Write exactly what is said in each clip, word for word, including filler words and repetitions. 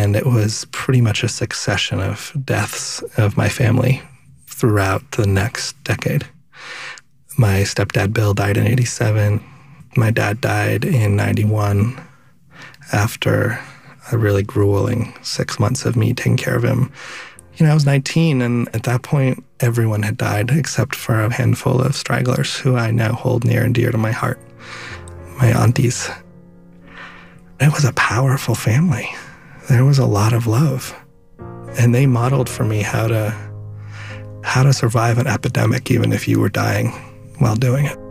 And it was pretty much a succession of deaths of my family throughout the next decade. My stepdad, Bill, died in eighty-seven. My dad died in ninety-one after a really grueling six months of me taking care of him. You know, I was nineteen, and at that point, everyone had died except for a handful of stragglers who I now hold near and dear to my heart, my aunties. It was a powerful family. There was a lot of love. And they modeled for me how to, how to survive an epidemic, even if you were dying while doing it.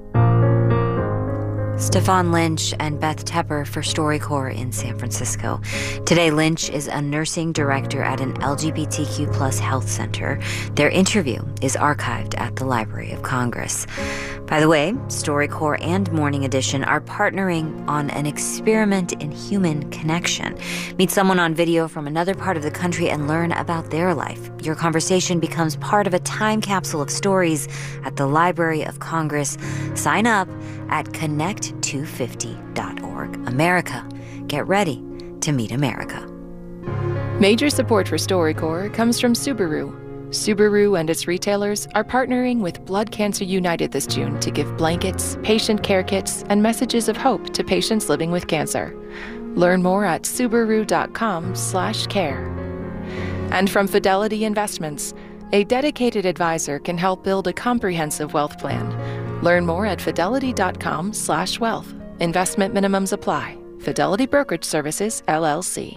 Stefan Lynch and Beth Tepper for StoryCorps in San Francisco. Today, Lynch is a nursing director at an L G B T Q plus health center. Their interview is archived at the Library of Congress. By the way, StoryCorps and Morning Edition are partnering on an experiment in human connection. Meet someone on video from another part of the country and learn about their life. Your conversation becomes part of a time capsule of stories at the Library of Congress. Sign up at connect two fifty dot org. America, get ready to meet America. Major support for StoryCorps comes from Subaru. Subaru and its retailers are partnering with Blood Cancer United this June to give blankets, patient care kits, and messages of hope to patients living with cancer. Learn more at subaru.com slash care. And from Fidelity Investments, a dedicated advisor can help build a comprehensive wealth plan. Learn more at fidelity.com slash wealth. Investment minimums apply. Fidelity Brokerage Services, L L C.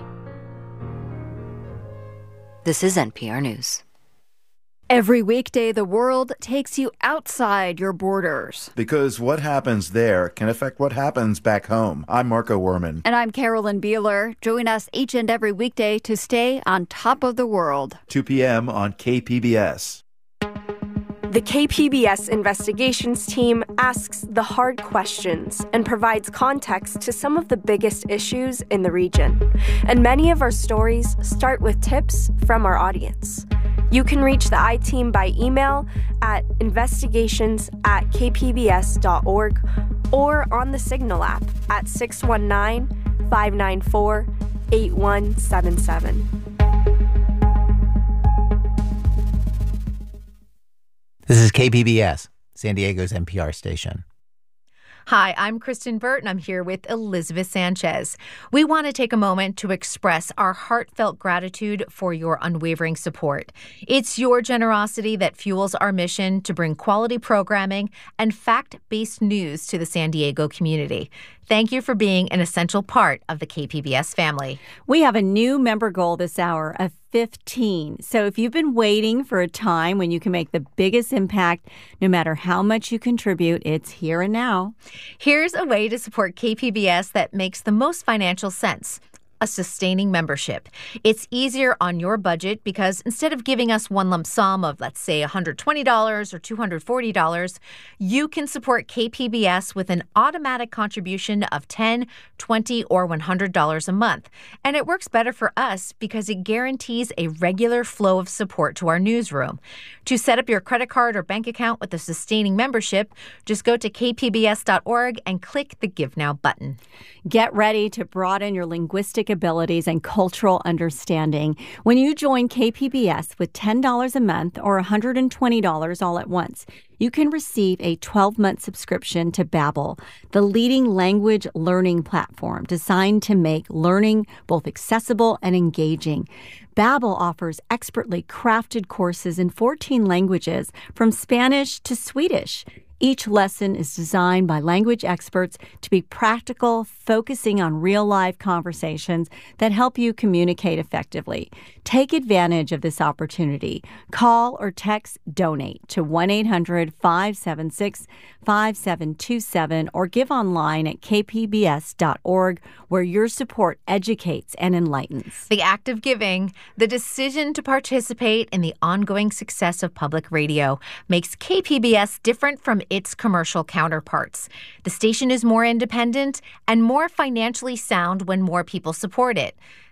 This is N P R News. Every weekday, the world takes you outside your borders. Because what happens there can affect what happens back home. I'm Marco Werman. And I'm Carolyn Beeler. Join us each and every weekday to stay on top of the world. two p.m. on K P B S. The K P B S investigations team asks the hard questions and provides context to some of the biggest issues in the region. And many of our stories start with tips from our audience. You can reach the I-Team by email at investigations at k p b s dot org or on the Signal app at six one nine, five nine four, eight one seven seven. This is K P B S, San Diego's N P R station. Hi, I'm Kristen Burt, and I'm here with Elizabeth Sanchez. We want to take a moment to express our heartfelt gratitude for your unwavering support. It's your generosity that fuels our mission to bring quality programming and fact-based news to the San Diego community. Thank you for being an essential part of the K P B S family. We have a new member goal this hour of fifteen. So if you've been waiting for a time when you can make the biggest impact, no matter how much you contribute, it's here and now. Here's a way to support K P B S that makes the most financial sense. A sustaining membership. It's easier on your budget because instead of giving us one lump sum of, let's say, one hundred twenty dollars or two hundred forty dollars, you can support K P B S with an automatic contribution of ten dollars, twenty dollars, or one hundred dollars a month. And it works better for us because it guarantees a regular flow of support to our newsroom. To set up your credit card or bank account with a sustaining membership, just go to k p b s dot org and click the Give Now button. Get ready to broaden your linguistic abilities and cultural understanding when you join K P B S with ten dollars a month or one hundred twenty dollars all at once. You can receive a twelve-month subscription to Babbel, the leading language learning platform designed to make learning both accessible and engaging. Babbel offers expertly crafted courses in fourteen languages, from Spanish to Swedish. Each lesson is designed by language experts to be practical, focusing on real-life conversations that help you communicate effectively. Take advantage of this opportunity. Call or text DONATE to one eight hundred, five seven six, five seven two seven or give online at k p b s dot org, where your support educates and enlightens. The act of giving, the decision to participate in the ongoing success of public radio, makes K P B S different from its commercial counterparts. The station is more independent and more financially sound when more people support it.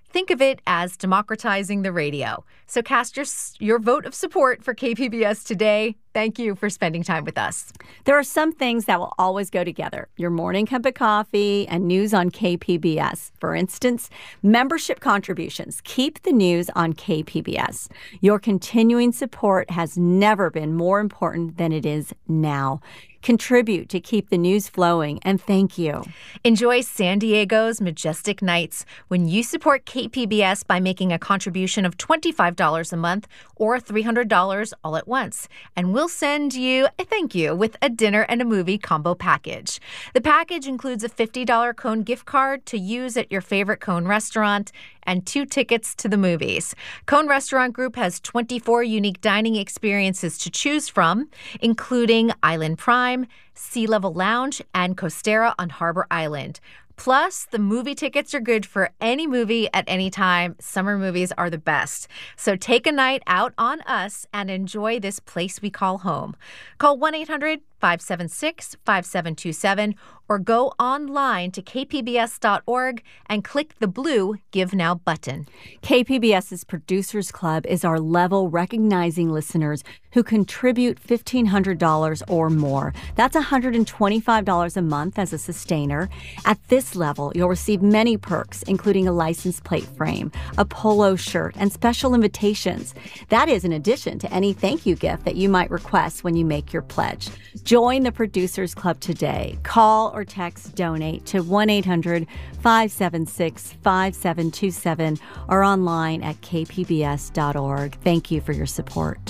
Think of it as democratizing the radio. So cast your your vote of support for K P B S today. Thank you for spending time with us. There are some things that will always go together. Your morning cup of coffee and news on K P B S. For instance, membership contributions keep the news on K P B S. Your continuing support has never been more important than it is now. Contribute to keep the news flowing, and thank you. Enjoy San Diego's majestic nights when you support K P B S by making a contribution of twenty-five dollars a month or three hundred dollars all at once. And we'll send you a thank you with a dinner and a movie combo package. The package includes a fifty dollars Cone gift card to use at your favorite Cone restaurant and two tickets to the movies. Cone Restaurant Group has twenty-four unique dining experiences to choose from, including Island Prime, Sea Level Lounge, and Costera on Harbor Island. Plus, the movie tickets are good for any movie at any time. Summer movies are the best. So take a night out on us and enjoy this place we call home. Call one eight hundred five seven six five seven two seven or go online to k p b s dot org and click the blue Give Now button. KPBS's Producers Club is our level recognizing listeners who contribute fifteen hundred dollars or more. That's one hundred twenty-five dollars a month as a sustainer. At this level, you'll receive many perks, including a license plate frame, a polo shirt, and special invitations. That is in addition to any thank you gift that you might request when you make your pledge. Join the Producers Club today. Call or text donate to one eight hundred five seven six five seven two seven or online at k p b s dot org. Thank you for your support.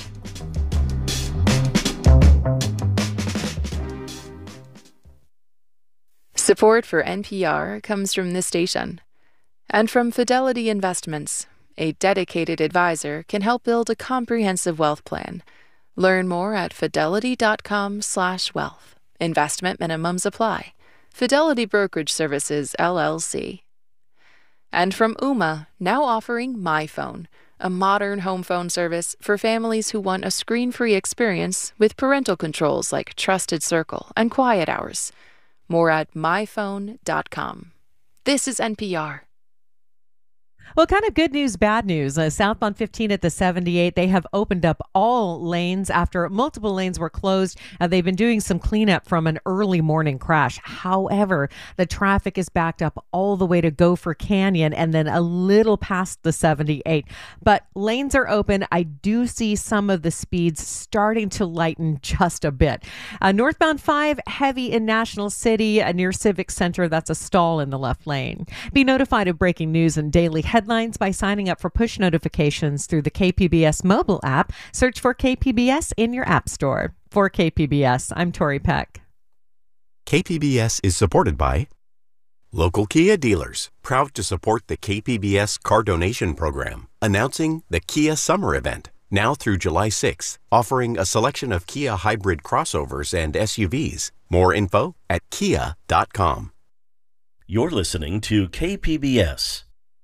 Support for N P R comes from this station and from Fidelity Investments. A dedicated advisor can help build a comprehensive wealth plan. Learn more at fidelity.com slash wealth. Investment minimums apply. Fidelity Brokerage Services, L L C. And from Ooma, now offering MyPhone, a modern home phone service for families who want a screen-free experience with parental controls like Trusted Circle and Quiet Hours. More at my phone dot com. This is N P R. Well, kind of good news, bad news. Uh, southbound fifteen at the seventy-eight, they have opened up all lanes after multiple lanes were closed. Uh, they've been doing some cleanup from an early morning crash. However, the traffic is backed up all the way to Gopher Canyon and then a little past the seventy-eight. But lanes are open. I do see some of the speeds starting to lighten just a bit. Uh, northbound five, heavy in National City uh, near Civic Center. That's a stall in the left lane. Be notified of breaking news and daily headlines headlines by signing up for push notifications through the K P B S mobile app. Search for K P B S in your app store. For K P B S, I'm Tori Peck. K P B S is supported by local Kia dealers, proud to support the K P B S car donation program, announcing the Kia Summer Event, now through July sixth, offering a selection of Kia hybrid crossovers and S U Vs. More info at kia dot com. You're listening to K P B S.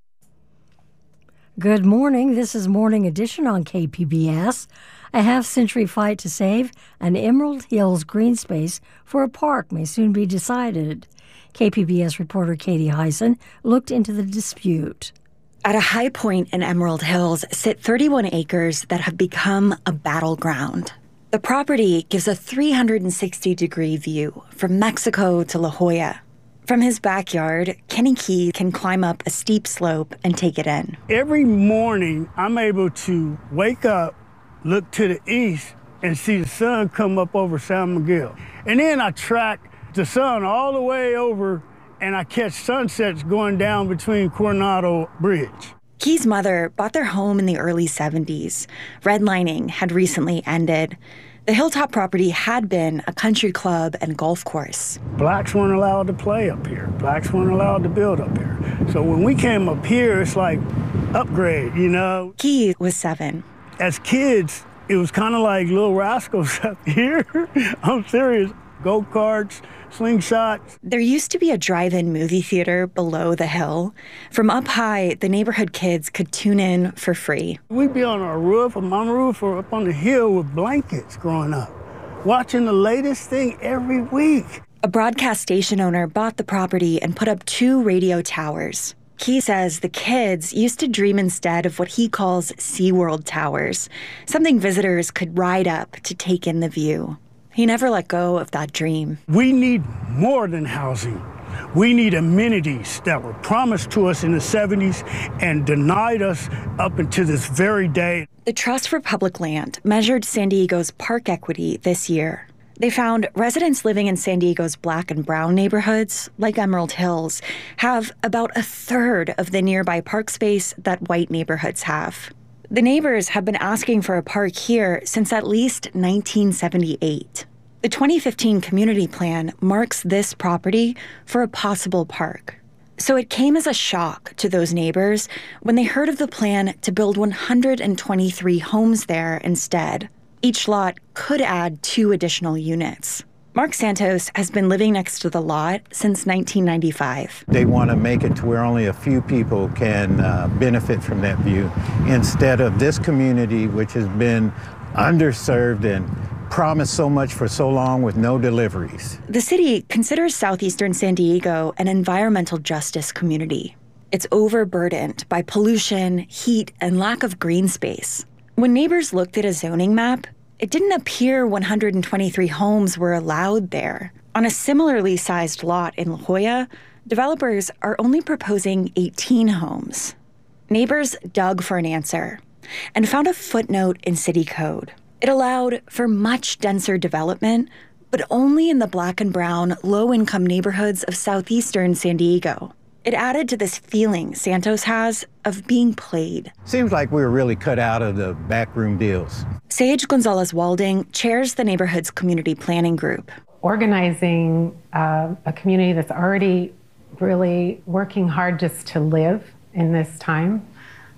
Good morning. This is Morning Edition on K P B S. A half-century fight to save an Emerald Hills green space for a park may soon be decided. K P B S reporter Katie Hyson looked into the dispute. At a high point in Emerald Hills sit thirty-one acres that have become a battleground. The property gives a three hundred sixty degree view from Mexico to La Jolla. From his backyard, Kenny Key can climb up a steep slope and take it in. Every morning, I'm able to wake up, look to the east, and see the sun come up over San Miguel. And then I track the sun all the way over, and I catch sunsets going down between Coronado Bridge. Key's mother bought their home in the early seventies. Redlining had recently ended. The hilltop property had been a country club and golf course. Blacks weren't allowed to play up here. Blacks weren't allowed to build up here. So when we came up here, it's like upgrade, you know? Key was seven. As kids, it was kind of like Little Rascals up here. I'm serious. Go-karts, slingshots. There used to be a drive-in movie theater below the hill. From up high, the neighborhood kids could tune in for free. We'd be on our roof, on my roof, or up on the hill with blankets growing up, watching the latest thing every week. A broadcast station owner bought the property and put up two radio towers. Key says the kids used to dream instead of what he calls SeaWorld towers, something visitors could ride up to take in the view. He never let go of that dream. We need more than housing. We need amenities that were promised to us in the seventies and denied us up until this very day. The Trust for Public Land measured San Diego's park equity this year. They found residents living in San Diego's black and brown neighborhoods, like Emerald Hills, have about a third of the nearby park space that white neighborhoods have. The neighbors have been asking for a park here since at least nineteen seventy-eight. The twenty fifteen community plan marks this property for a possible park. So it came as a shock to those neighbors when they heard of the plan to build one hundred twenty-three homes there instead. Each lot could add two additional units. Mark Santos has been living next to the lot since nineteen ninety-five. They want to make it to where only a few people can uh, benefit from that view, instead of this community, which has been underserved and promised so much for so long with no deliveries. The city considers southeastern San Diego an environmental justice community. It's overburdened by pollution, heat, and lack of green space. When neighbors looked at a zoning map, it didn't appear one hundred twenty-three homes were allowed there. On a similarly sized lot in La Jolla, developers are only proposing eighteen homes. Neighbors dug for an answer and found a footnote in city code. It allowed for much denser development, but only in the black and brown, low-income neighborhoods of southeastern San Diego. It added to this feeling Santos has of being played. Seems like we were really cut out of the backroom deals. Sage Gonzalez-Walding chairs the neighborhood's community planning group. Organizing uh, a community that's already really working hard just to live in this time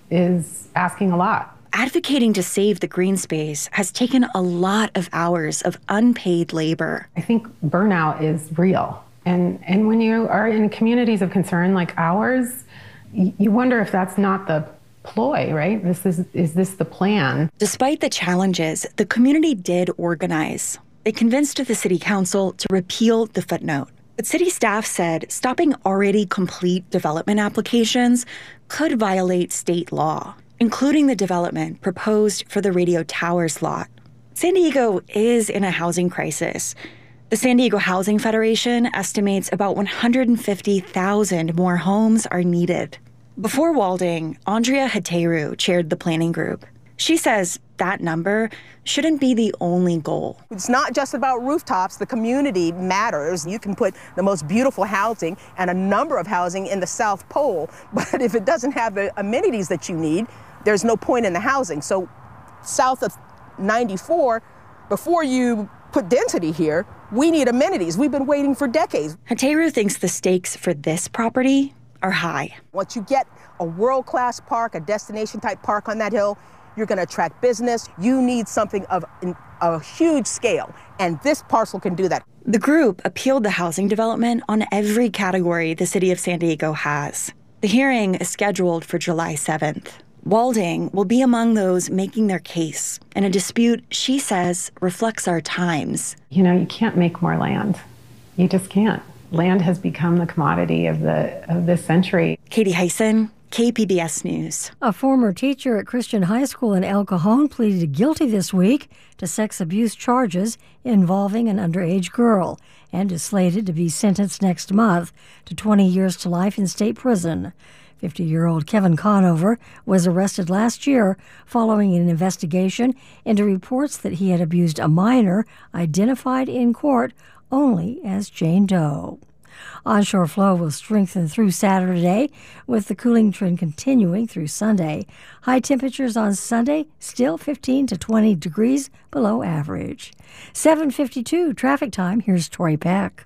is asking a lot. Advocating to save the green space has taken a lot of hours of unpaid labor. I think burnout is real. And and when you are in communities of concern like ours, you wonder if that's not the ploy, right? This is is this the plan? Despite the challenges, the community did organize. They convinced the city council to repeal the footnote. But city staff said stopping already complete development applications could violate state law, including the development proposed for the Radio Towers lot. San Diego is in a housing crisis. The San Diego Housing Federation estimates about one hundred fifty thousand more homes are needed. Before Walding, Andrea Hateru chaired the planning group. She says that number shouldn't be the only goal. It's not just about rooftops. The community matters. You can put the most beautiful housing and a number of housing in the South Pole, but if it doesn't have the amenities that you need, there's no point in the housing. So south of ninety-four, before you put density here, we need amenities. We've been waiting for decades. Hateru thinks the stakes for this property are high. Once you get a world-class park, a destination-type park on that hill, you're going to attract business. You need something of a huge scale, and this parcel can do that. The group appealed the housing development on every category the city of San Diego has. The hearing is scheduled for July seventh. Walding will be among those making their case in a dispute she says reflects our times. You know, you can't make more land. You just can't. Land has become the commodity of the of this century. Katie Hyson, K P B S News. A former teacher at Christian High School in El Cajon pleaded guilty this week to sex abuse charges involving an underage girl and is slated to be sentenced next month to twenty years to life in state prison. fifty-year-old Kevin Conover was arrested last year following an investigation into reports that he had abused a minor identified in court only as Jane Doe. Onshore flow will strengthen through Saturday, with the cooling trend continuing through Sunday. High temperatures on Sunday still fifteen to twenty degrees below average. seven fifty-two traffic time. Here's Tori Peck.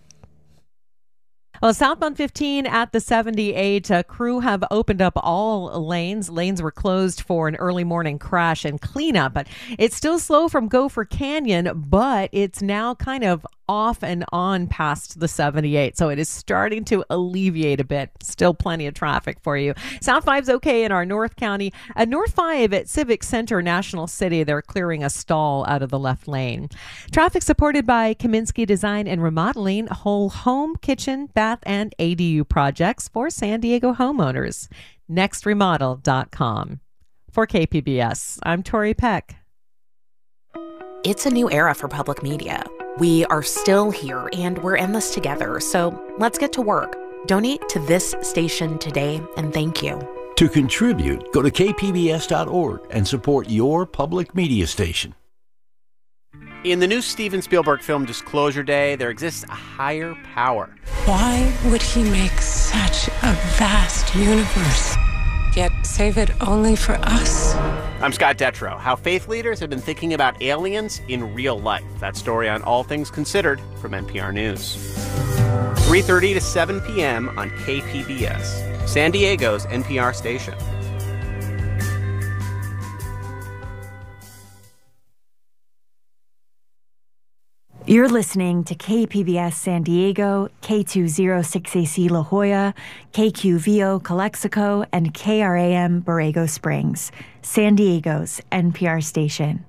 Well, southbound fifteen at the seventy-eight, uh, crew have opened up all lanes. Lanes were closed for an early morning crash and cleanup, but it's still slow from Gopher Canyon, but it's now kind of off and on past the seventy-eight. So it is starting to alleviate a bit. Still plenty of traffic for you. South five's okay in our North County. At North five at Civic Center, National City, they're clearing a stall out of the left lane. Traffic supported by Kaminsky Design and Remodeling, whole home, kitchen, bath, and A D U projects for San Diego homeowners. next remodel dot com. For K P B S, I'm Tori Peck. It's a new era for public media. We are still here and we're in this together, so let's get to work. Donate to this station today and thank you. To contribute, go to k p b s dot org and support your public media station. In the new Steven Spielberg film Disclosure Day, there exists a higher power. Why would he make such a vast universe, yet save it only for us? I'm Scott Detrow. How faith leaders have been thinking about aliens in real life. That story on All Things Considered from N P R News. three thirty to seven p.m. on K P B S, San Diego's N P R station. You're listening to K P B S San Diego, K two oh six A C La Jolla, K Q V O Calexico, and K R A M Borrego Springs, San Diego's N P R station.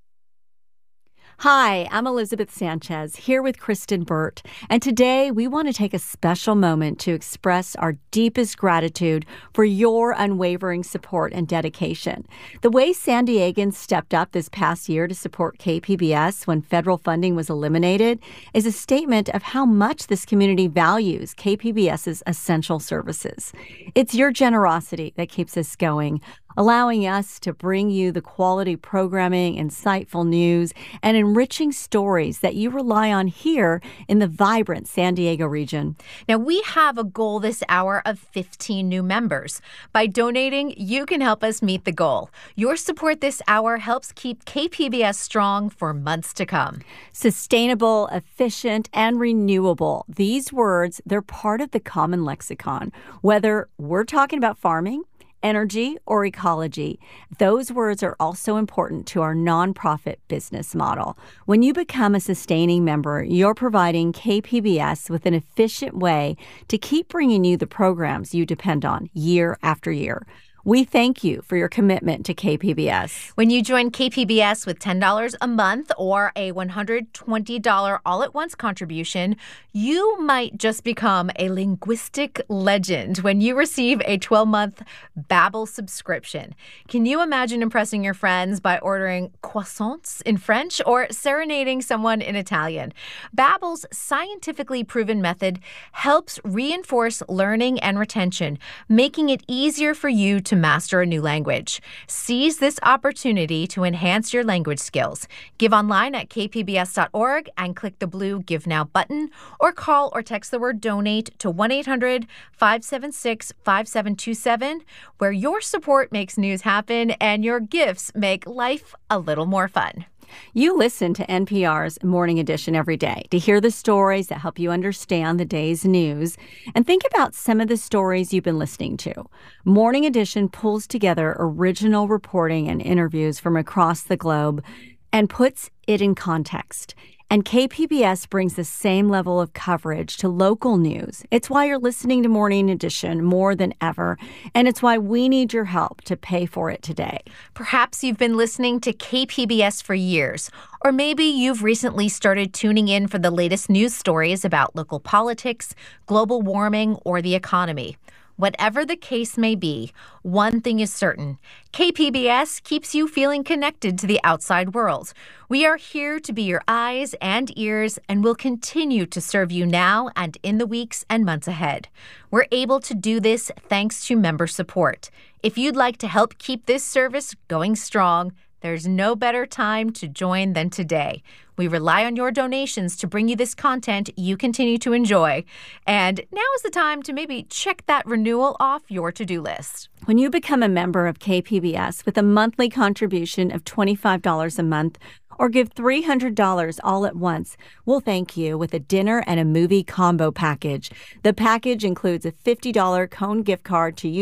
Hi, I'm Elizabeth Sanchez, here with Kristen Burt, and today we want to take a special moment to express our deepest gratitude for your unwavering support and dedication. The way San Diegans stepped up this past year to support K P B S when federal funding was eliminated is a statement of how much this community values KPBS's essential services. It's your generosity that keeps us going, allowing us to bring you the quality programming, insightful news, and enriching stories that you rely on here in the vibrant San Diego region. Now, we have a goal this hour of fifteen new members. By donating, you can help us meet the goal. Your support this hour helps keep K P B S strong for months to come. Sustainable, efficient, and renewable. These words, they're part of the common lexicon. Whether we're talking about farming, energy, or ecology, those words are also important to our nonprofit business model. When you become a sustaining member, you're providing K P B S with an efficient way to keep bringing you the programs you depend on year after year. We thank you for your commitment to K P B S. When you join K P B S with ten dollars a month or a one hundred twenty dollars all-at-once contribution, you might just become a linguistic legend when you receive a twelve-month Babbel subscription. Can you imagine impressing your friends by ordering croissants in French or serenading someone in Italian? Babbel's scientifically proven method helps reinforce learning and retention, making it easier for you to to master a new language. Seize this opportunity to enhance your language skills. Give online at k p b s dot org and click the blue Give Now button, or call or text the word donate to one eight hundred five seven six five seven two seven, where your support makes news happen and your gifts make life a little more fun. You listen to N P R's Morning Edition every day to hear the stories that help you understand the day's news and think about some of the stories you've been listening to. Morning Edition pulls together original reporting and interviews from across the globe and puts it in context. And K P B S brings the same level of coverage to local news. It's why you're listening to Morning Edition more than ever, and it's why we need your help to pay for it today. Perhaps you've been listening to K P B S for years, or maybe you've recently started tuning in for the latest news stories about local politics, global warming, or the economy. Whatever the case may be, one thing is certain. K P B S keeps you feeling connected to the outside world. We are here to be your eyes and ears and will continue to serve you now and in the weeks and months ahead. We're able to do this thanks to member support. If you'd like to help keep this service going strong, there's no better time to join than today. We rely on your donations to bring you this content you continue to enjoy. And now is the time to maybe check that renewal off your to-do list. When you become a member of K P B S with a monthly contribution of twenty-five dollars a month, or give three hundred dollars all at once, we'll thank you with a dinner and a movie combo package. The package includes a fifty dollars Cone gift card to use at your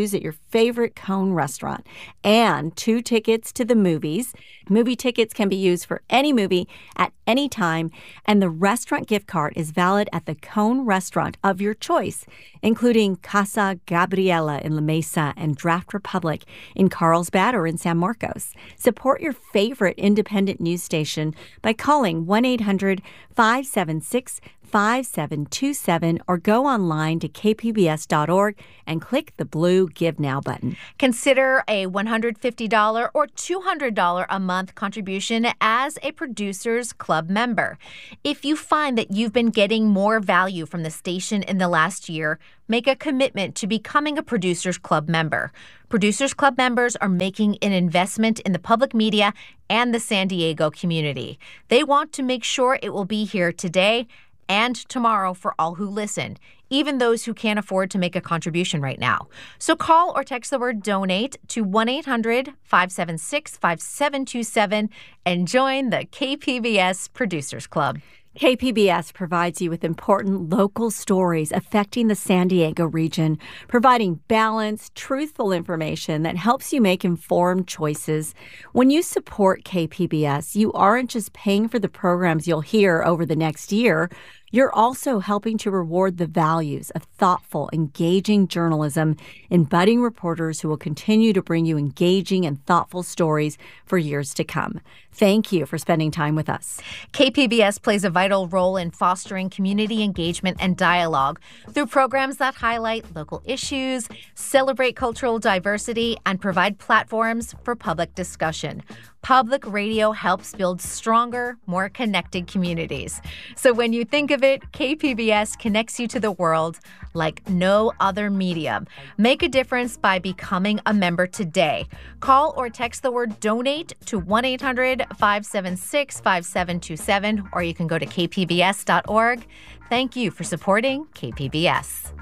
favorite Cone restaurant and two tickets to the movies. Movie tickets can be used for any movie at any time, and the restaurant gift card is valid at the Cone restaurant of your choice, including Casa Gabriela in La Mesa and Draft Republic in Carlsbad or in San Marcos. Support your favorite independent news station by calling one eight hundred five seven six five seven two seven or go online to k p b s dot org and click the blue Give Now button. Consider a one hundred fifty dollars or two hundred dollars a month contribution as a Producers Club member. If you find that you've been getting more value from the station in the last year, make a commitment to becoming a Producers Club member. Producers Club members are making an investment in the public media and the San Diego community. They want to make sure it will be here today and tomorrow for all who listen, even those who can't afford to make a contribution right now. So call or text the word donate to one eight hundred five seven six five seven two seven and join the K P B S Producers Club. K P B S provides you with important local stories affecting the San Diego region, providing balanced, truthful information that helps you make informed choices. When you support K P B S, you aren't just paying for the programs you'll hear over the next year. You're also helping to reward the values of thoughtful, engaging journalism in budding reporters who will continue to bring you engaging and thoughtful stories for years to come. Thank you for spending time with us. K P B S plays a vital role in fostering community engagement and dialogue through programs that highlight local issues, celebrate cultural diversity, and provide platforms for public discussion. Public radio helps build stronger, more connected communities. So when you think of it, K P B S connects you to the world like no other medium. Make a difference by becoming a member today. Call or text the word donate to one eight hundred five seven six five seven two seven, or you can go to k p b s dot org. Thank you for supporting K P B S.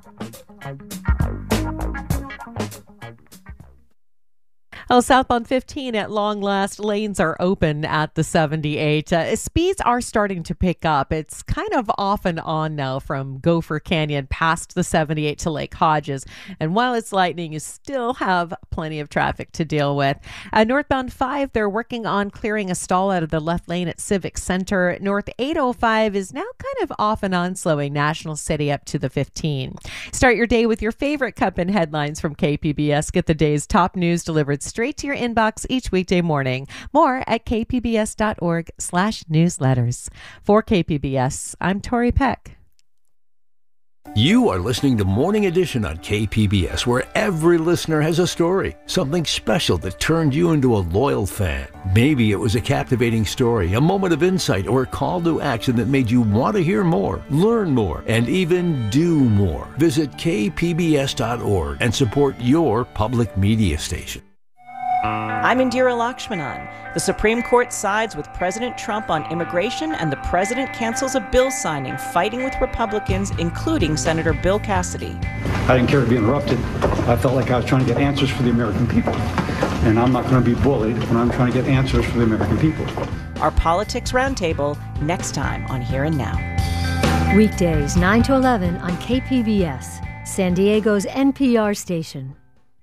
Well, southbound fifteen at long last, lanes are open at the seventy-eight. Uh, speeds are starting to pick up. It's kind of off and on now from Gopher Canyon past the seventy-eight to Lake Hodges. And while it's lightning, you still have plenty of traffic to deal with. Uh, northbound five, they're working on clearing a stall out of the left lane at Civic Center. North eight oh five is now kind of off and on, slowing National City up to the fifteen. Start your day with your favorite Cup and headlines from K P B S. Get the day's top news delivered straight to your inbox each weekday morning. More at k p b s dot org slash newsletters. For K P B S, I'm Tori Peck. You are listening to Morning Edition on K P B S, where every listener has a story, something special that turned you into a loyal fan. Maybe it was a captivating story, a moment of insight, or a call to action that made you want to hear more, learn more, and even do more. Visit k p b s dot org and support your public media station. I'm Indira Lakshmanan. The Supreme Court sides with President Trump on immigration, and the president cancels a bill signing, fighting with Republicans, including Senator Bill Cassidy. I didn't care to be interrupted. I felt like I was trying to get answers for the American people. And I'm not going to be bullied when I'm trying to get answers for the American people. Our Politics Roundtable, next time on Here and Now. Weekdays, nine to eleven on K P B S, San Diego's N P R station.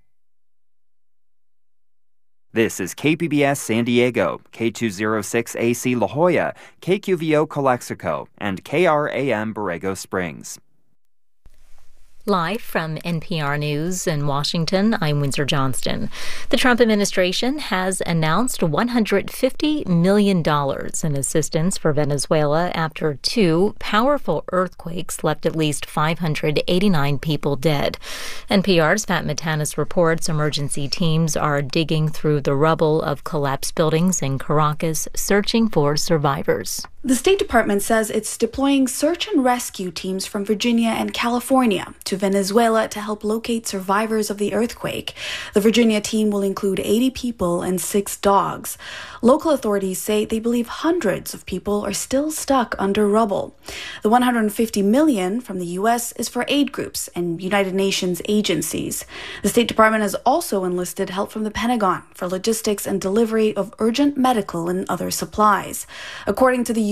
This is K P B S San Diego, K two oh six A C La Jolla, K Q V O Calexico, and K R A M Borrego Springs. Live from N P R News in Washington, I'm Windsor Johnston. The Trump administration has announced one hundred fifty million dollars in assistance for Venezuela after two powerful earthquakes left at least five hundred eighty-nine people dead. N P R's Fatma Tanis reports emergency teams are digging through the rubble of collapsed buildings in Caracas, searching for survivors. The State Department says it's deploying search and rescue teams from Virginia and California to Venezuela to help locate survivors of the earthquake. The Virginia team will include eighty people and six dogs. Local authorities say they believe hundreds of people are still stuck under rubble. The one hundred fifty million dollars from the U S is for aid groups and United Nations agencies. The State Department has also enlisted help from the Pentagon for logistics and delivery of urgent medical and other supplies. According to the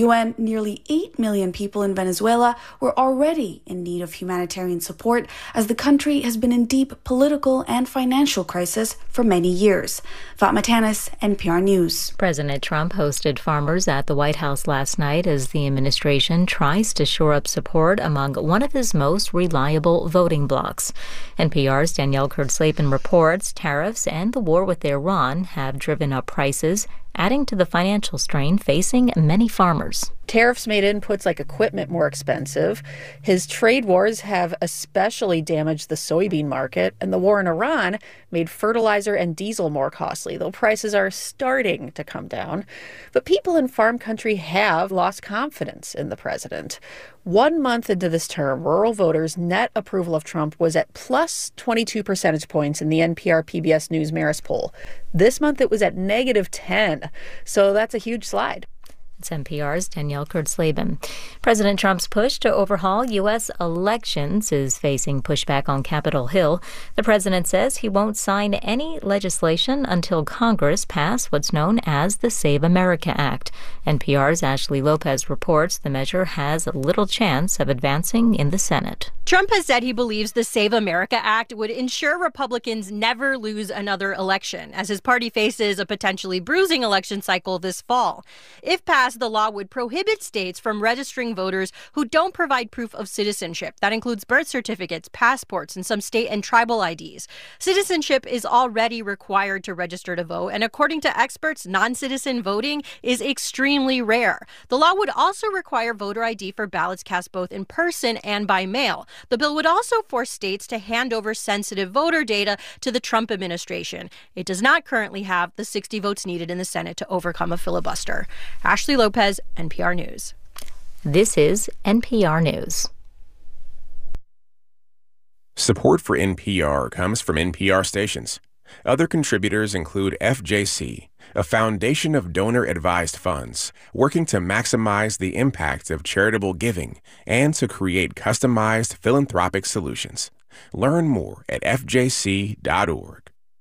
U N, nearly eight million people in Venezuela were already in need of humanitarian support as the country has been in deep political and financial crisis for many years. Fatma Tanis, N P R News. President Trump hosted farmers at the White House last night as the administration tries to shore up support among one of his most reliable voting blocs. N P R's Danielle Kurtzleben reports tariffs and the war with Iran have driven up prices, adding to the financial strain facing many farmers. Tariffs made inputs like equipment more expensive. His trade wars have especially damaged the soybean market, and the war in Iran made fertilizer and diesel more costly, though prices are starting to come down. But people in farm country have lost confidence in the president. One month into this term, rural voters' net approval of Trump was at plus twenty-two percentage points in the N P R P B S News Marist poll. This month it was at negative ten, so that's a huge slide. It's N P R's Danielle Kurtzleben. President Trump's push to overhaul U S elections is facing pushback on Capitol Hill. The president says he won't sign any legislation until Congress pass what's known as the Save America Act. N P R's Ashley Lopez reports the measure has little chance of advancing in the Senate. Trump has said he believes the Save America Act would ensure Republicans never lose another election, as his party faces a potentially bruising election cycle this fall. If passed, the law would prohibit states from registering voters who don't provide proof of citizenship. That includes birth certificates, passports, and some state and tribal I Ds. Citizenship is already required to register to vote, and according to experts, non-citizen voting is extremely rare. The law would also require voter I D for ballots cast both in person and by mail. The bill would also force states to hand over sensitive voter data to the Trump administration. It does not currently have the sixty votes needed in the Senate to overcome a filibuster. Ashley Lopez, N P R News. This is N P R News. Support for N P R comes from N P R stations. Other contributors include F J C, a foundation of donor-advised funds working to maximize the impact of charitable giving and to create customized philanthropic solutions. Learn more at f j c dot org.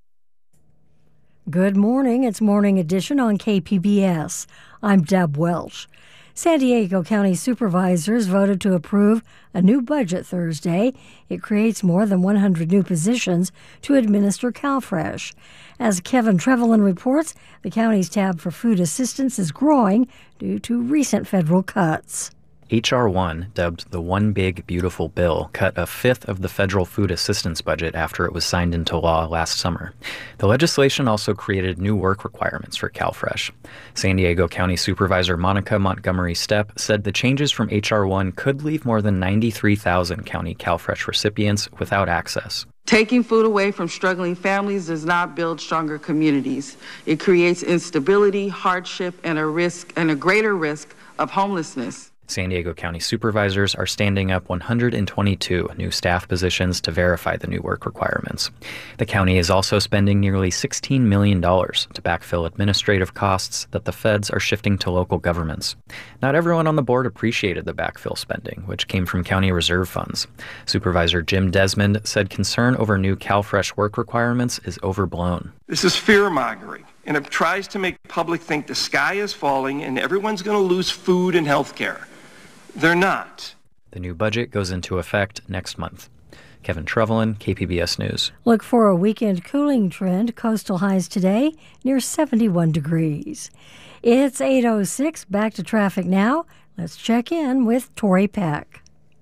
Good morning. It's Morning Edition on K P B S. I'm Deb Welsh. San Diego County supervisors voted to approve a new budget Thursday. It creates more than one hundred new positions to administer CalFresh. As Kevin Trevelyan reports, the county's tab for food assistance is growing due to recent federal cuts. H R one, dubbed the One Big Beautiful Bill, cut a fifth of the federal food assistance budget after it was signed into law last summer. The legislation also created new work requirements for CalFresh. San Diego County Supervisor Monica Montgomery Stepp said the changes from H R one could leave more than ninety-three thousand county CalFresh recipients without access. Taking food away from struggling families does not build stronger communities. It creates instability, hardship, and a risk and a greater risk of homelessness. San Diego County supervisors are standing up one hundred twenty-two new staff positions to verify the new work requirements. The county is also spending nearly sixteen million dollars to backfill administrative costs that the feds are shifting to local governments. Not everyone on the board appreciated the backfill spending, which came from county reserve funds. Supervisor Jim Desmond said concern over new CalFresh work requirements is overblown. This is fear-mongering, and it tries to make the public think the sky is falling and everyone's going to lose food and health care. They're not. The new budget goes into effect next month. Kevin Trevelyan, K P B S News. Look for a weekend cooling trend. Coastal highs today near seventy-one degrees. It's eight oh six. Back to traffic now. Let's check in with Tori Peck.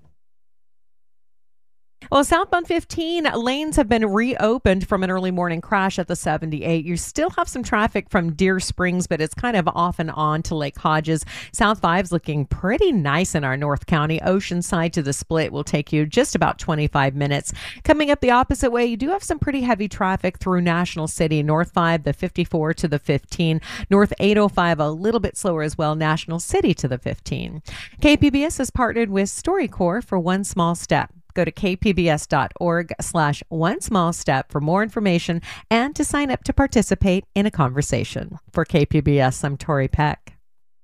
Well, southbound fifteen lanes have been reopened from an early morning crash at the seventy-eight. You still have some traffic from Deer Springs, but it's kind of off and on to Lake Hodges. South five's looking pretty nice in our North County. Oceanside to the Split will take you just about twenty-five minutes. Coming up the opposite way, you do have some pretty heavy traffic through National City. North five, the fifty-four to the fifteen. North eight oh five, a little bit slower as well. National City to the fifteen. K P B S has partnered with StoryCorps for One Small Step. Go to k p b s dot org slash one small step for more information and to sign up to participate in a conversation. For K P B S, I'm Tori Peck.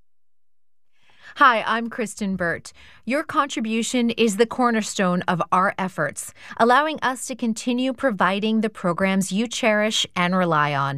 Hi, I'm Kristen Burt. Your contribution is the cornerstone of our efforts, allowing us to continue providing the programs you cherish and rely on.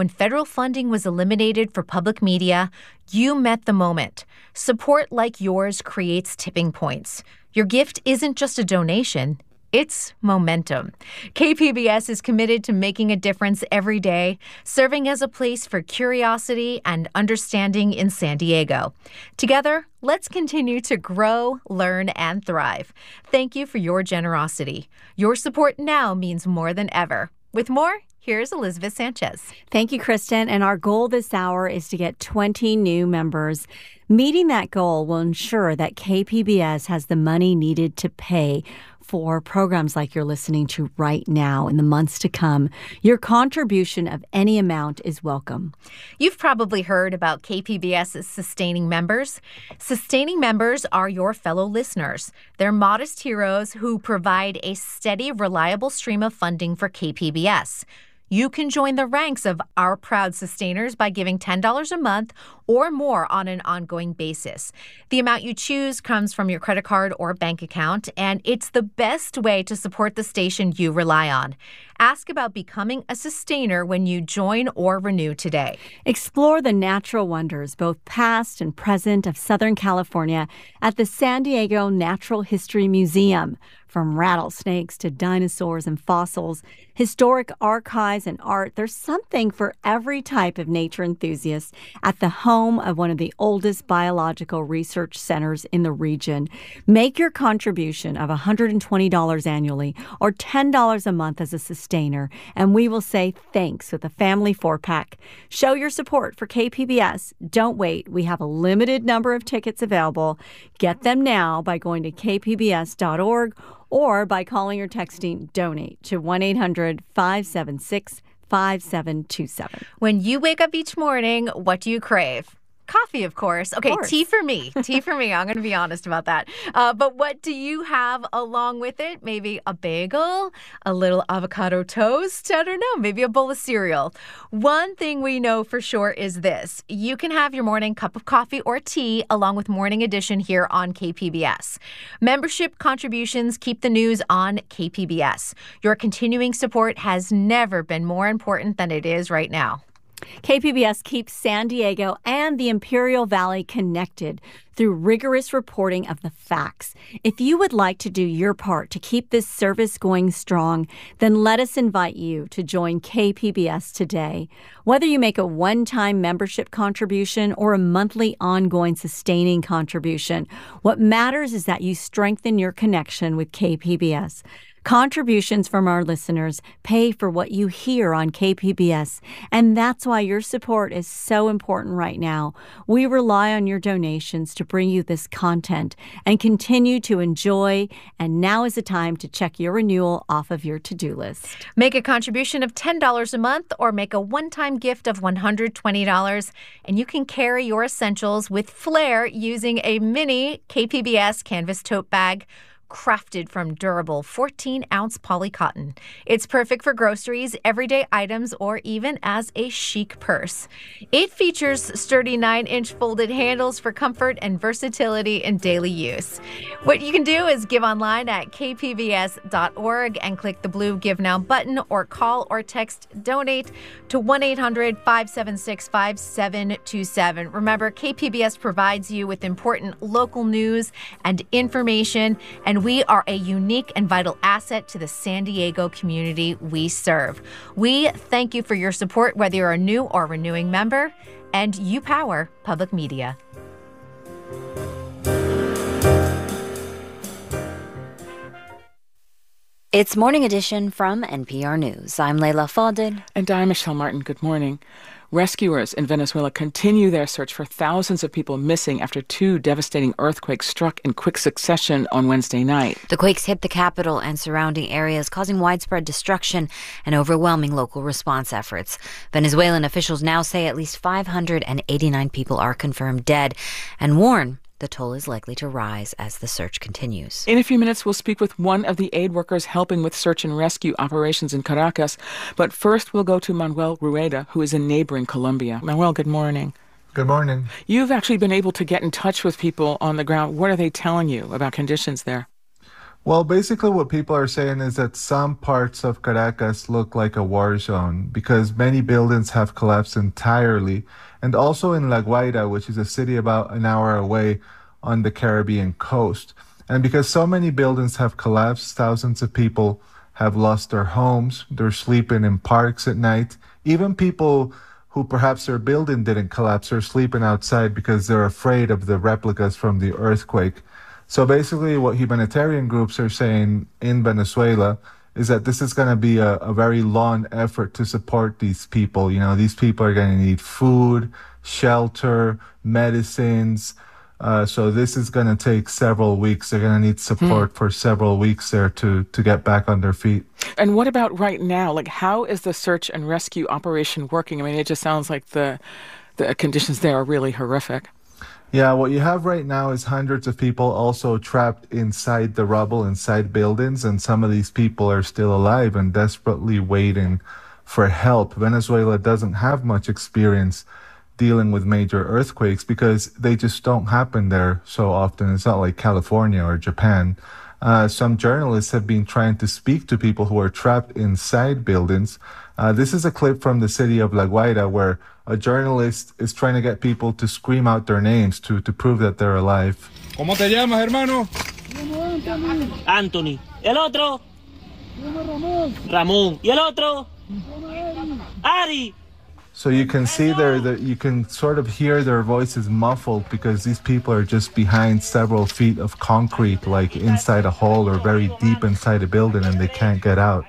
When federal funding was eliminated for public media, you met the moment. Support like yours creates tipping points. Your gift isn't just a donation. It's momentum. K P B S is committed to making a difference every day, serving as a place for curiosity and understanding in San Diego. Together, let's continue to grow, learn, and thrive. Thank you for your generosity. Your support now means more than ever. With more, here's Elizabeth Sanchez. Thank you, Kristen. And our goal this hour is to get twenty new members. Meeting that goal will ensure that K P B S has the money needed to pay for programs like you're listening to right now in the months to come. Your contribution of any amount is welcome. You've probably heard about KPBS's sustaining members. Sustaining members are your fellow listeners. They're modest heroes who provide a steady, reliable stream of funding for K P B S. You can join the ranks of our proud sustainers by giving ten dollars a month or more on an ongoing basis. The amount you choose comes from your credit card or bank account, and it's the best way to support the station you rely on. Ask about becoming a sustainer when you join or renew today. Explore the natural wonders, both past and present, of Southern California at the San Diego Natural History Museum. From rattlesnakes to dinosaurs and fossils, historic archives and art, there's something for every type of nature enthusiast at the home of one of the oldest biological research centers in the region. Make your contribution of one hundred twenty dollars annually or ten dollars a month as a sustainer, and we will say thanks with a family four-pack. Show your support for K P B S. Don't wait. We have a limited number of tickets available. Get them now by going to k p b s dot org or by calling or texting DONATE to one eight hundred five seven six five seven two seven. When you wake up each morning, what do you crave? Coffee, of course. Okay, of course. Tea for me. Tea for me. I'm going to be honest about that. Uh, but what do you have along with it? Maybe a bagel, a little avocado toast. I don't know. Maybe a bowl of cereal. One thing we know for sure is this. You can have your morning cup of coffee or tea along with Morning Edition here on K P B S. Membership contributions keep the news on K P B S. Your continuing support has never been more important than it is right now. K P B S keeps San Diego and the Imperial Valley connected through rigorous reporting of the facts. If you would like to do your part to keep this service going strong, then let us invite you to join K P B S today. Whether you make a one-time membership contribution or a monthly ongoing sustaining contribution, what matters is that you strengthen your connection with K P B S. Contributions from our listeners pay for what you hear on K P B S, and that's why your support is so important right now. We rely on your donations to bring you this content and continue to enjoy, and now is the time to check your renewal off of your to-do list. Make a contribution of ten dollars a month or make a one-time gift of one hundred twenty dollars, and you can carry your essentials with flair using a mini K P B S canvas tote bag crafted from durable fourteen-ounce polycotton. It's perfect for groceries, everyday items, or even as a chic purse. It features sturdy nine-inch folded handles for comfort and versatility in daily use. What you can do is give online at k p b s dot org and click the blue Give Now button, or call or text DONATE to one eight hundred five seven six five seven two seven. Remember, K P B S provides you with important local news and information, and we are a unique and vital asset to the San Diego community we serve. We thank you for your support, whether you're a new or renewing member, and you power public media. It's Morning Edition from N P R News. I'm Leila Fadel. And I'm Michelle Martin. Good morning. Rescuers in Venezuela continue their search for thousands of people missing after two devastating earthquakes struck in quick succession on Wednesday night. The quakes hit the capital and surrounding areas, causing widespread destruction and overwhelming local response efforts. Venezuelan officials now say at least five hundred eighty-nine people are confirmed dead and warn the toll is likely to rise as the search continues. In a few minutes, we'll speak with one of the aid workers helping with search and rescue operations in Caracas. But first, we'll go to Manuel Rueda, who is in neighboring Colombia. Manuel, good morning. Good morning. You've actually been able to get in touch with people on the ground. What are they telling you about conditions there? Well, basically what people are saying is that some parts of Caracas look like a war zone because many buildings have collapsed entirely. And also in La Guaira, which is a city about an hour away on the Caribbean coast. And because so many buildings have collapsed, thousands of people have lost their homes. They're sleeping in parks at night. Even people who perhaps their building didn't collapse are sleeping outside because they're afraid of the replicas from the earthquake. So basically what humanitarian groups are saying in Venezuela is that this is going to be a, a very long effort to support these people. You know, these people are going to need food, shelter, medicines. Uh, so this is going to take several weeks. They're going to need support hmm. for several weeks there to, to get back on their feet. And what about right now? Like, how is the search and rescue operation working? I mean, it just sounds like the the conditions there are really horrific. Yeah, what you have right now is hundreds of people also trapped inside the rubble, inside buildings, and some of these people are still alive and desperately waiting for help. Venezuela doesn't have much experience dealing with major earthquakes because they just don't happen there so often. It's not like California or Japan. Uh, some journalists have been trying to speak to people who are trapped inside buildings. Uh, this is a clip from the city of La Guaira where a journalist is trying to get people to scream out their names to, to prove that they're alive. ¿Cómo te llamas, hermano? Anthony. ¿El otro? Ramón. ¿Y el otro? Ari. So you can see there that you can sort of hear their voices muffled because these people are just behind several feet of concrete, like inside a hole or very deep inside a building, and they can't get out.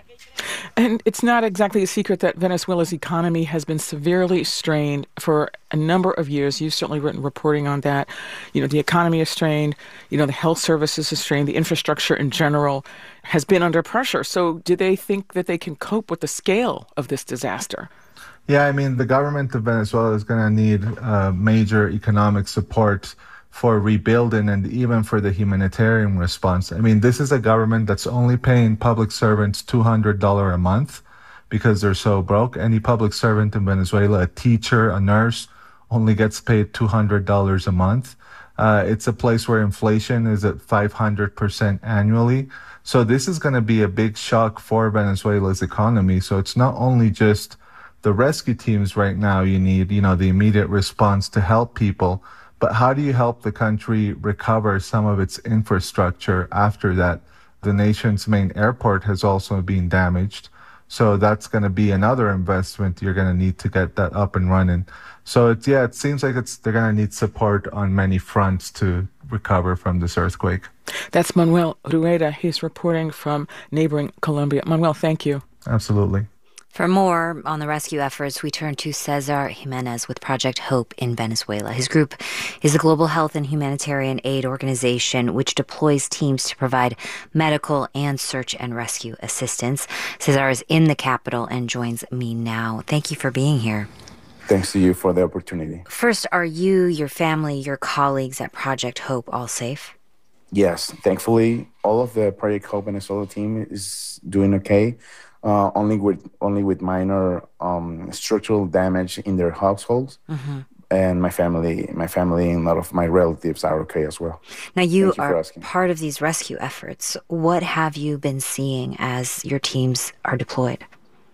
And it's not exactly a secret that Venezuela's economy has been severely strained for a number of years. You've certainly written reporting on that. You know, the economy is strained. You know, the health services is strained. The infrastructure in general has been under pressure. So do they think that they can cope with the scale of this disaster? Yeah, I mean, the government of Venezuela is going to need uh, major economic support for rebuilding and even for the humanitarian response. I mean, this is a government that's only paying public servants two hundred dollars a month because they're so broke. Any public servant in Venezuela, a teacher, a nurse, only gets paid two hundred dollars a month. Uh, it's a place where inflation is at five hundred percent annually. So this is going to be a big shock for Venezuela's economy. So it's not only just the rescue teams right now you need, you know, the immediate response to help people, but how do you help the country recover some of its infrastructure after that? The nation's main airport has also been damaged. So that's going to be another investment you're going to need to get that up and running. So it's, yeah, it seems like it's they're going to need support on many fronts to recover from this earthquake. That's Manuel Rueda. He's reporting from neighboring Colombia. Manuel, thank you. Absolutely. For more on the rescue efforts, we turn to Cesar Jimenez with Project Hope in Venezuela. His group is a global health and humanitarian aid organization which deploys teams to provide medical and search and rescue assistance. Cesar is in the capital and joins me now. Thank you for being here. Thanks to you for the opportunity. First, are you, your family, your colleagues at Project Hope all safe? Yes, thankfully, all of the Project Hope Venezuela team is doing okay. Uh, only with only with minor um, structural damage in their households, mm-hmm. and my family, my family, and a lot of my relatives are okay as well. Now you, you are part of these rescue efforts. What have you been seeing as your teams are deployed?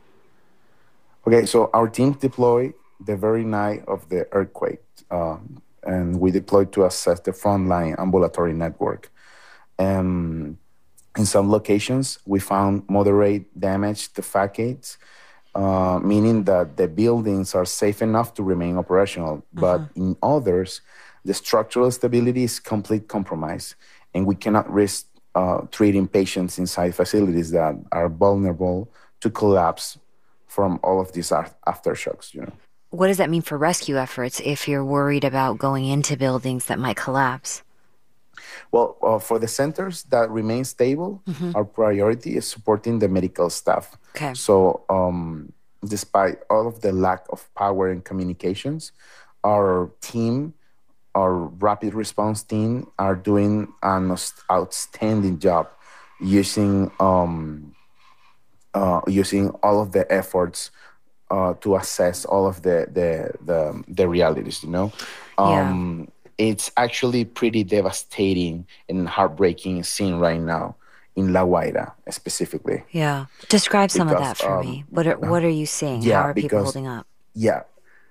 Okay, so our team deployed the very night of the earthquake, uh, and we deployed to assess the frontline ambulatory network. Um, In some locations, we found moderate damage to facades, uh, meaning that the buildings are safe enough to remain operational. Uh-huh. But in others, the structural stability is complete compromise, and we cannot risk uh, treating patients inside facilities that are vulnerable to collapse from all of these aftershocks, you know. What does that mean for rescue efforts if you're worried about going into buildings that might collapse? Well, uh, for the centers that remain stable, mm-hmm. our priority is supporting the medical staff. Okay. So um, despite all of the lack of power and communications, our team, our rapid response team, are doing an outstanding job using um, uh, using all of the efforts uh, to assess all of the the the, the realities. You know. Um, yeah. It's actually pretty devastating and heartbreaking scene right now in La Guaira specifically. Yeah. Describe some because, of that for um, me. What are, what are you seeing? yeah, How are people because- holding up? Yeah.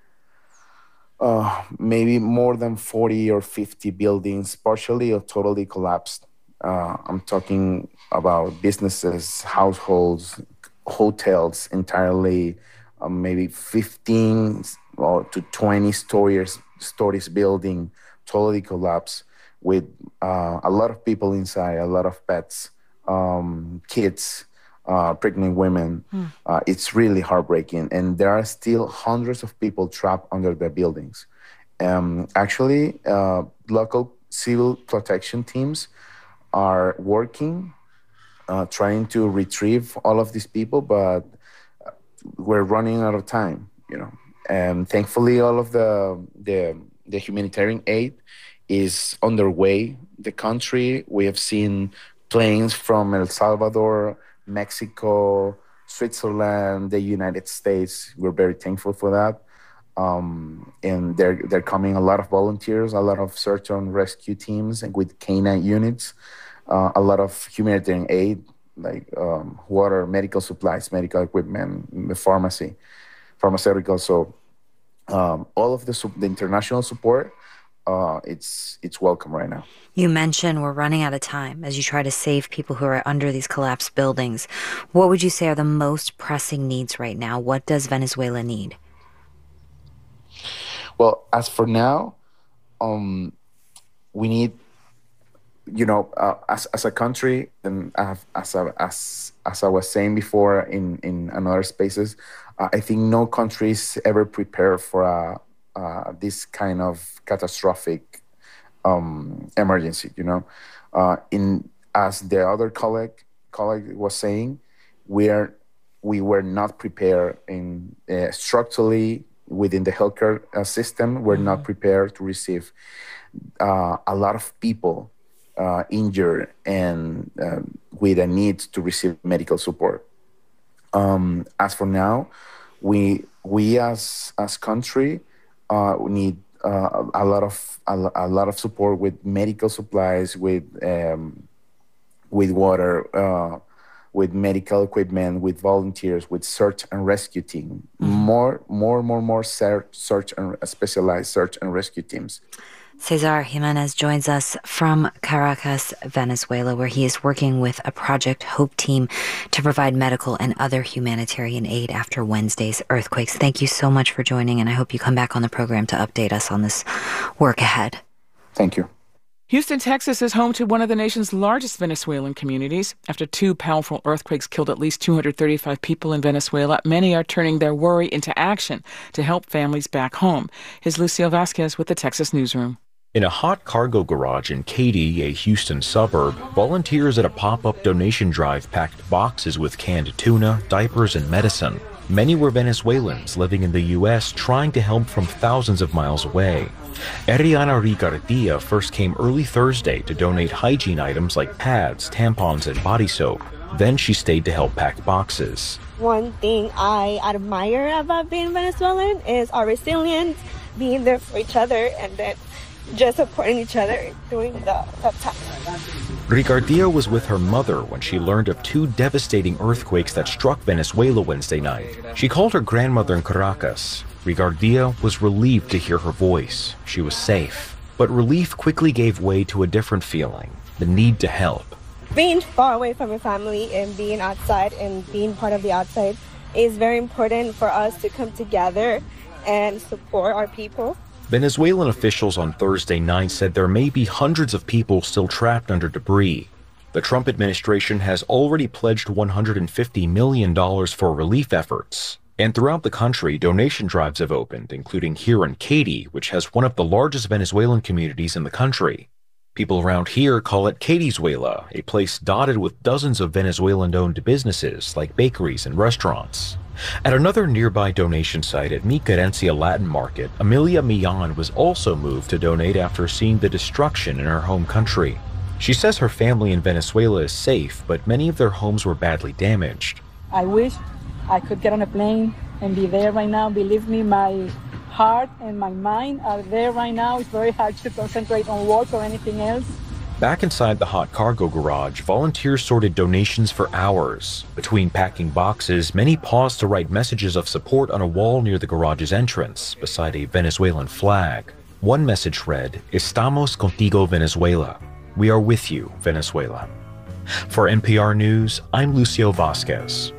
Uh, maybe more than forty or fifty buildings partially or totally collapsed. Uh, I'm talking about businesses, households, hotels entirely, uh, maybe fifteen or to twenty stories, stories building totally collapsed with uh, a lot of people inside, a lot of pets, um, kids, uh, pregnant women. Mm. Uh, it's really heartbreaking. And there are still hundreds of people trapped under the buildings. Um, actually, uh, local civil protection teams are working, uh, trying to retrieve all of these people, but we're running out of time, you know. And thankfully, all of the the, the humanitarian aid is underway. The country, we have seen planes from El Salvador, Mexico, Switzerland, the United States. We're very thankful for that. Um, and they're they're coming a lot of volunteers, a lot of search and rescue teams, and with canine units, uh, a lot of humanitarian aid like um, water, medical supplies, medical equipment, the pharmacy, pharmaceutical. So um, all of the su- the international support, uh, it's it's welcome right now. You mentioned we're running out of time as you try to save people who are under these collapsed buildings. What would you say are the most pressing needs right now? What does Venezuela need? Well, as for now, um, we need, you know, uh, as as a country, and as as as as I was saying before in in another spaces, uh, I think no country is ever prepared for a, uh, this kind of catastrophic um, emergency. You know, uh, in as the other colleague colleague was saying, we are we were not prepared in uh, structurally. Within the healthcare uh, system, we're mm-hmm. not prepared to receive uh, a lot of people uh, injured and uh, with a need to receive medical support. Um, as for now, we we as as country uh, we need uh, a lot of a, a lot of support with medical supplies, with um, with water. Uh, with medical equipment, with volunteers, with search and rescue team. Mm-hmm. More, more, more, more search and specialized search and rescue teams. Cesar Jimenez joins us from Caracas, Venezuela, where he is working with a Project Hope team to provide medical and other humanitarian aid after Wednesday's earthquakes. Thank you so much for joining, and I hope you come back on the program to update us on this work ahead. Thank you. Houston, Texas is home to one of the nation's largest Venezuelan communities. After two powerful earthquakes killed at least two hundred thirty-five people in Venezuela, many are turning their worry into action to help families back home. Here's Lucio Vasquez with the Texas Newsroom. In a hot cargo garage in Katy, a Houston suburb, volunteers at a pop-up donation drive packed boxes with canned tuna, diapers, and medicine. Many were Venezuelans living in the U S trying to help from thousands of miles away. Ariana Rigardia first came early Thursday to donate hygiene items like pads, tampons, and body soap. Then she stayed to help pack boxes. One thing I admire about being Venezuelan is our resilience, being there for each other, and then just supporting each other during the tough times. Rigardia was with her mother when she learned of two devastating earthquakes that struck Venezuela Wednesday night. She called her grandmother in Caracas. Rigardia was relieved to hear her voice. She was safe. But relief quickly gave way to a different feeling, the need to help. Being far away from your family and being outside and being part of the outside is very important for us to come together and support our people. Venezuelan officials on Thursday night said there may be hundreds of people still trapped under debris. The Trump administration has already pledged one hundred fifty million dollars for relief efforts. And throughout the country, donation drives have opened, including here in Katy, which has one of the largest Venezuelan communities in the country. People around here call it Katyzuela, a place dotted with dozens of Venezuelan-owned businesses like bakeries and restaurants. At another nearby donation site at Mi Querencia Latin Market, Amelia Millan was also moved to donate after seeing the destruction in her home country. She says her family in Venezuela is safe, but many of their homes were badly damaged. I wish I could get on a plane and be there right now. Believe me, my heart and my mind are there right now. It's very hard to concentrate on work or anything else. Back inside the hot cargo garage, volunteers sorted donations for hours. Between packing boxes, many paused to write messages of support on a wall near the garage's entrance, beside a Venezuelan flag. One message read, "Estamos contigo, Venezuela." We are with you, Venezuela. For N P R News, I'm Lucio Vasquez.